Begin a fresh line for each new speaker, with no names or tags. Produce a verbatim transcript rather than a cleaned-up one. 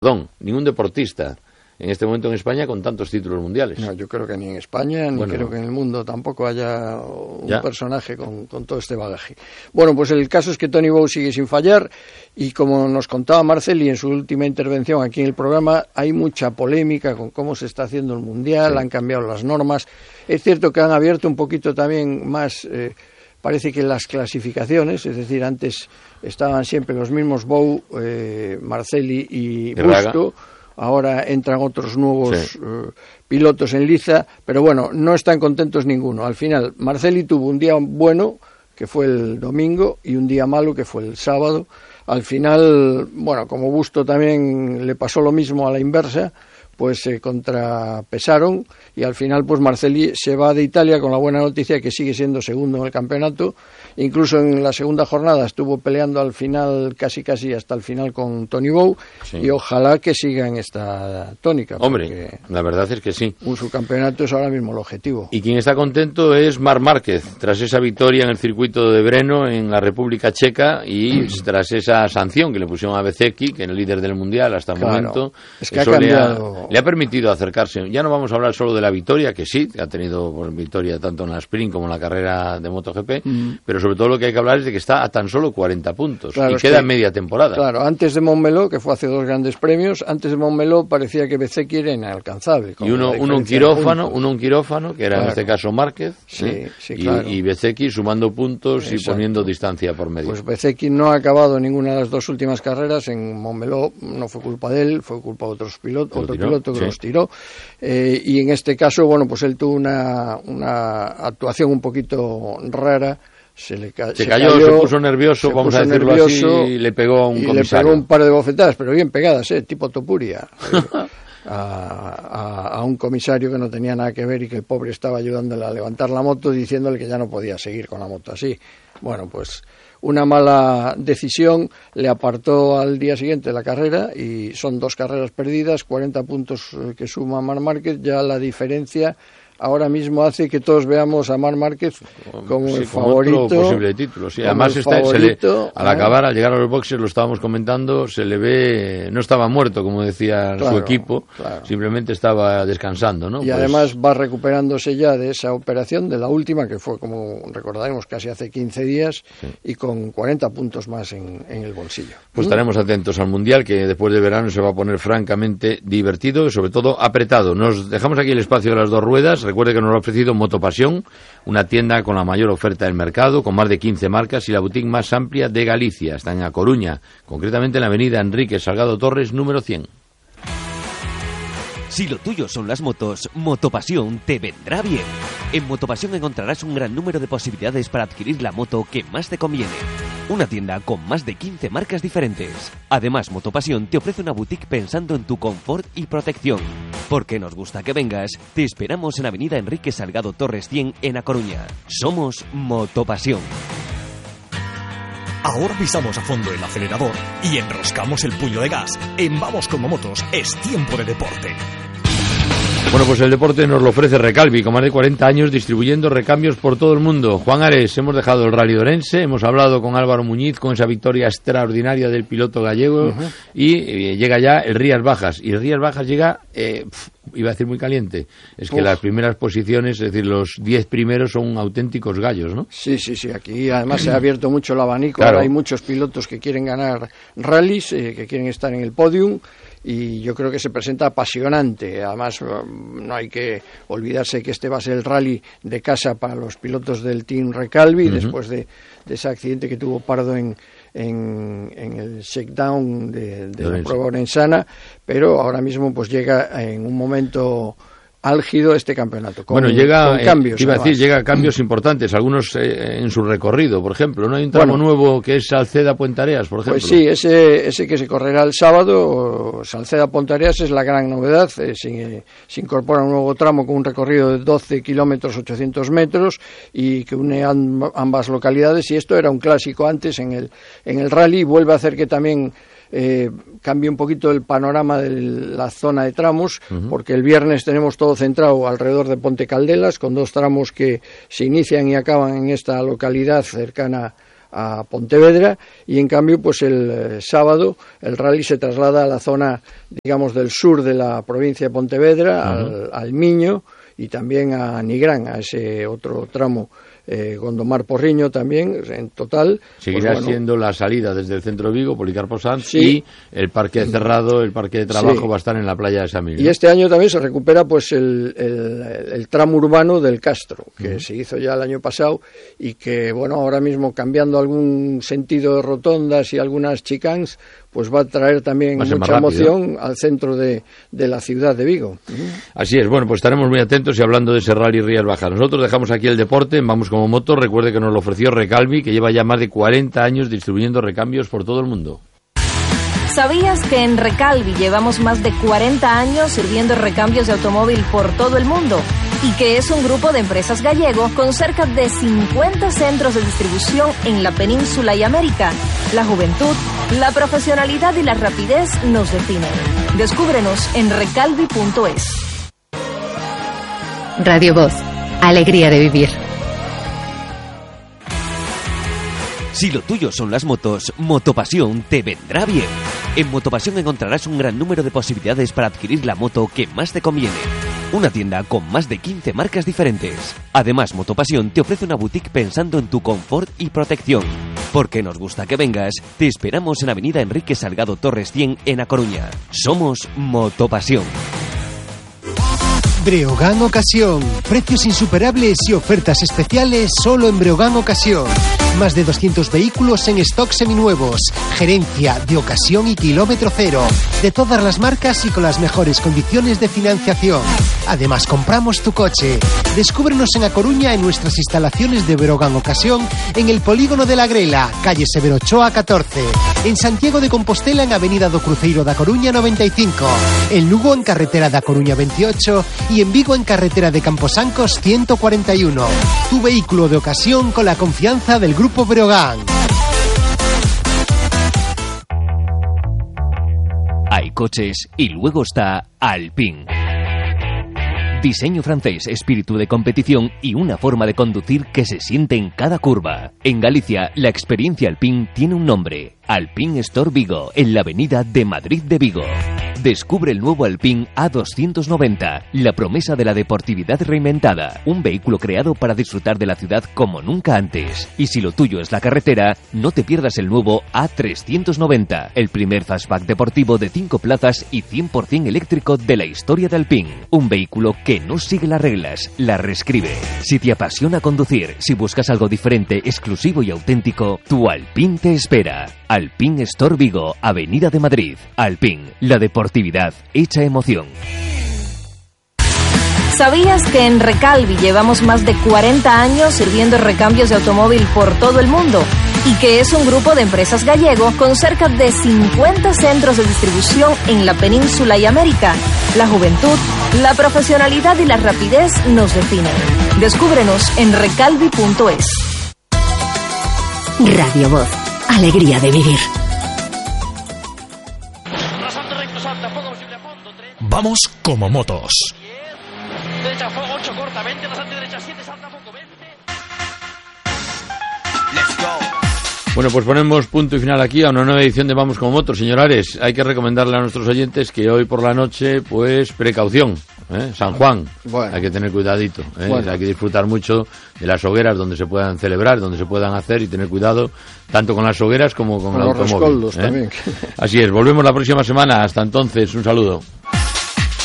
Perdón, ningún deportista en este momento en España con tantos títulos mundiales.
No, yo creo que ni en España, ni bueno, creo que en el mundo tampoco haya un ya. personaje con, con todo este bagaje. Bueno, pues el caso es que Tony Bowe sigue sin fallar y como nos contaba Marceli en su última intervención aquí en el programa, hay mucha polémica con cómo se está haciendo el Mundial, sí. han cambiado las normas. Es cierto que han abierto un poquito también más... Eh, Parece que las clasificaciones, es decir, antes estaban siempre los mismos Bowe, eh, Marceli y Busto, ahora entran otros nuevos sí. eh, pilotos en liza, pero bueno, no están contentos ninguno. Al final, Marceli tuvo un día bueno, que fue el domingo, y un día malo, que fue el sábado. Al final, bueno, como Busto también le pasó lo mismo a la inversa, pues se contrapesaron y al final pues Marceli se va de Italia con la buena noticia de que sigue siendo segundo en el campeonato. Incluso en la segunda jornada estuvo peleando al final, casi casi hasta el final con Tony Bowe sí. y ojalá que siga en esta tónica.
Hombre, la verdad es que sí.
Un subcampeonato es ahora mismo el objetivo.
Y quien está contento es Marc Márquez, tras esa victoria en el circuito de Brno en la República Checa y tras esa sanción que le pusieron a Bezzecchi, que es el líder del Mundial hasta el
claro,
momento.
Es que ha cambiado...
Le ha, le ha permitido acercarse. Ya no vamos a hablar solo de la victoria, que sí, que ha tenido pues, victoria tanto en la sprint como en la carrera de MotoGP, mm. pero sobre todo lo que hay que hablar es de que está a tan solo cuarenta puntos claro, y queda en media temporada.
Claro, antes de Montmeló, que fue hace dos grandes premios, antes de Montmeló parecía que Bezzecchi era inalcanzable.
Y uno, uno un quirófano, uno un quirófano, que era claro. en este caso Márquez,
sí,
¿eh?
sí,
y,
claro.
y Bezzecchi sumando puntos Exacto. y poniendo distancia por medio.
Pues Bezzecchi no ha acabado ninguna de las dos últimas carreras, en Montmeló no fue culpa de él, fue culpa de otros pilotos, otro tiró, piloto que sí. los tiró, eh, y en este caso, bueno, pues él tuvo una, una actuación un poquito rara. Se, le ca-
se,
se
cayó,
cayó,
se puso nervioso,
se
vamos
puso
a decirlo
nervioso,
así, y le pegó a un
y
comisario.
le pegó un par de bofetadas, pero bien pegadas, ¿eh? Tipo Topuria, eh, a, a, a un comisario que no tenía nada que ver y que el pobre estaba ayudándole a levantar la moto, diciéndole que ya no podía seguir con la moto así. Bueno, pues una mala decisión le apartó al día siguiente de la carrera y son dos carreras perdidas, cuarenta puntos que suma Marc Márquez, ya la diferencia... ahora mismo hace que todos veamos a Marc Márquez como
sí,
el
como
favorito.
Otro posible título, sí. Además, está, se le, al acabar, al llegar a los boxes, lo estábamos comentando, se le ve, no estaba muerto, como decía
claro,
su equipo,
claro.
simplemente estaba descansando, ¿no?
Y pues... además va recuperándose ya de esa operación, de la última, que fue, como recordaremos, casi hace quince días, sí. y con cuarenta puntos más en, en el bolsillo.
Pues
¿Mm?
estaremos atentos al Mundial, que después de verano se va a poner francamente divertido y sobre todo apretado. Nos dejamos aquí el espacio de las dos ruedas. Recuerde que nos lo ha ofrecido Motopasión, una tienda con la mayor oferta del mercado, con más de quince marcas y la boutique más amplia de Galicia. Está en A Coruña, concretamente en la avenida Enrique Salgado Torres, número cien.
Si lo tuyo son las motos, Motopasión te vendrá bien. En Motopasión encontrarás un gran número de posibilidades para adquirir la moto que más te conviene. Una tienda con más de quince marcas diferentes. Además, Motopasión te ofrece una boutique pensando en tu confort y protección. Porque nos gusta que vengas, te esperamos en avenida Enrique Salgado Torres cien en A Coruña. Somos Motopasión.
Ahora pisamos a fondo el acelerador y enroscamos el puño de gas. En Vamos Como Motos es tiempo de deporte.
Bueno, pues el deporte nos lo ofrece Recalvi, con más de cuarenta años distribuyendo recambios por todo el mundo. Juan Ares, hemos dejado el Rally de Orense, hemos hablado con Álvaro Muñiz, con esa victoria extraordinaria del piloto gallego, uh-huh. y eh, llega ya el Rías Bajas. Y el Rías Bajas llega, eh, pf, iba a decir muy caliente, es que Uf. las primeras posiciones, es decir, los diez primeros son auténticos gallos, ¿no?
Sí, sí, sí, aquí además se ha abierto mucho el abanico,
claro.
Ahora hay muchos pilotos que quieren ganar rallies, eh, que quieren estar en el podium, y yo creo que se presenta apasionante. Además, no hay que olvidarse que este va a ser el rally de casa para los pilotos del Team Recalvi, uh-huh. después de, de ese accidente que tuvo Pardo en, en, en el shakedown de, de la prueba orensana, pero ahora mismo pues llega en un momento álgido este campeonato. Con,
bueno, llega,
con cambios,
eh, iba a decir,
además.
llega cambios importantes, algunos eh, en su recorrido, por ejemplo. ¿No hay un tramo bueno, nuevo que es Salceda-Puentareas, por ejemplo?
Pues sí, ese, ese que se correrá el sábado, Salceda-Puentareas, es la gran novedad. Eh, se, se incorpora un nuevo tramo con un recorrido de doce kilómetros ochocientos metros y que une amb- ambas localidades, y esto era un clásico antes en el, en el rally, y vuelve a hacer que también Eh, cambia un poquito el panorama de la zona de tramos, uh-huh. porque el viernes tenemos todo centrado alrededor de Ponte Caldelas, con dos tramos que se inician y acaban en esta localidad cercana a Pontevedra, y en cambio pues el eh, sábado el rally se traslada a la zona, digamos, del sur de la provincia de Pontevedra, uh-huh. al, al Miño, y también a Nigrán, a ese otro tramo, eh, Gondomar Porriño también, en total.
Seguirá pues, bueno, siendo la salida desde el centro de Vigo, Policarpo Sanz, sí. y el parque cerrado, el parque de trabajo sí. va a estar en la playa de San Miguel.
Y este año también se recupera pues el, el, el tramo urbano del Castro, que uh-huh. se hizo ya el año pasado, y que, bueno, ahora mismo cambiando algún sentido de rotondas y algunas chicans, pues va a traer también va mucha emoción al centro de, de la ciudad de Vigo.
Así es, bueno, pues estaremos muy atentos y hablando de ese Rally Rías Bajas. Nosotros dejamos aquí el deporte, vamos como moto. Recuerde que nos lo ofreció Recalvi, que lleva ya más de cuarenta años distribuyendo recambios por todo el mundo.
¿Sabías que en Recalvi llevamos más de cuarenta años sirviendo recambios de automóvil por todo el mundo? Y que es un grupo de empresas gallego con cerca de cincuenta centros de distribución en la península y América. La juventud, la profesionalidad y la rapidez nos definen. Descúbrenos en recalvi punto es.
Radio Voz, alegría de vivir.
Si lo tuyo son las motos, Motopasión te vendrá bien. En Motopasión encontrarás un gran número de posibilidades para adquirir la moto que más te conviene. Una tienda con más de quince marcas diferentes. Además, Motopasión te ofrece una boutique pensando en tu confort y protección. Porque nos gusta que vengas, te esperamos en Avenida Enrique Salgado Torres cien en A Coruña. Somos Motopasión.
Breogán Ocasión. Precios insuperables y ofertas especiales solo en Breogán Ocasión. Más de doscientos vehículos en stock seminuevos. Gerencia de ocasión y kilómetro cero. De todas las marcas y con las mejores condiciones de financiación. Además, compramos tu coche. Descúbrenos en A Coruña en nuestras instalaciones de Breogán Ocasión en el Polígono de la Grela, calle Severo Ochoa catorce. En Santiago de Compostela en Avenida do Cruceiro da Coruña noventa y cinco. En Lugo en Carretera da Coruña veintiocho. Y en Vigo en Carretera de Camposancos ciento cuarenta y uno. Tu vehículo de ocasión con la confianza del Grupo Breogán.
Hay coches y luego está Alpine. Diseño francés, espíritu de competición y una forma de conducir que se siente en cada curva. En Galicia, la experiencia Alpine tiene un nombre. Alpine Store Vigo, en la avenida de Madrid de Vigo. Descubre el nuevo Alpine A doscientos noventa, la promesa de la deportividad reinventada. Un vehículo creado para disfrutar de la ciudad como nunca antes. Y si lo tuyo es la carretera, no te pierdas el nuevo A trescientos noventa, el primer fastback deportivo de cinco plazas y cien por ciento eléctrico de la historia de Alpine. Un vehículo que no sigue las reglas, las reescribe. Si te apasiona conducir, si buscas algo diferente, exclusivo y auténtico, tu Alpine te espera. Alpine Store Vigo, Avenida de Madrid. Alpine, la deportividad hecha emoción.
¿Sabías que en Recalvi llevamos más de cuarenta años sirviendo recambios de automóvil por todo el mundo? Y que es un grupo de empresas gallego con cerca de cincuenta centros de distribución en la península y América. La juventud, la profesionalidad y la rapidez nos definen. Descúbrenos en recalvi punto es.
Radio Voz, alegría de vivir.
Vamos como motos.
Derecha fuego ocho cortamente, la derecha siete salta poco veinte.
Let's go. Bueno, pues ponemos punto y final aquí a una nueva edición de Vamos como Motos. Señor Ares, hay que recomendarle a nuestros oyentes que hoy por la noche, pues precaución, ¿eh? San Juan, bueno, hay que tener cuidadito, ¿eh? Bueno. Hay que disfrutar mucho de las hogueras donde se puedan celebrar, donde se puedan hacer y tener cuidado tanto con las hogueras como con, con el automóvil,
los
¿eh?
También.
Así es, volvemos la próxima semana. Hasta entonces, un saludo.